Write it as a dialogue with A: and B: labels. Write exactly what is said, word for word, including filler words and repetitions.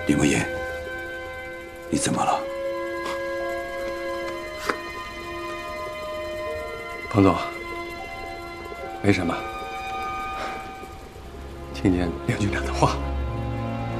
A: 李莫言，你怎么了？
B: 彭总，没什么，听见梁局长的话。